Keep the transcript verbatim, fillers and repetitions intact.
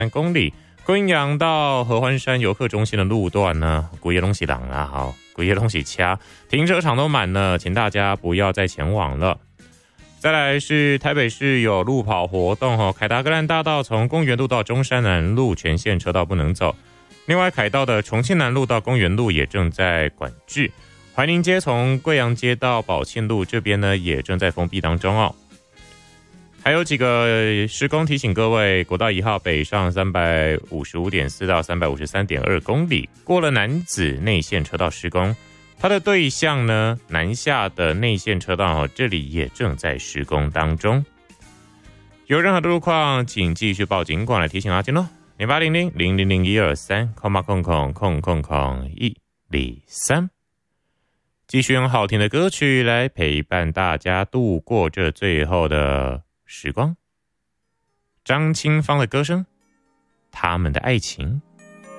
三公里。昆阳到合欢山游客中心的路段呢，古夜东西朗啊，好，古夜东西掐，停车场都满了，请大家不要再前往了。再来是台北市有路跑活动哦，凯达格兰大道从公园路到中山南路全线车道不能走。另外，凯道的重庆南路到公园路也正在管制，怀宁街从贵阳街到宝庆路这边呢也正在封闭当中哦。还有几个施工提醒各位，国道一号北上 三百五十五点四 到 三百五十三点二 公里，过了楠梓内线车道施工，它的对向呢南下的内线车道、哦、这里也正在施工当中。有任何的路况请继续报警管来提醒阿金咯，零八零零零零零一二三空八空空空空空一零三。继续用好听的歌曲来陪伴大家度过这最后的时光。张清芳的歌声，他们的爱情。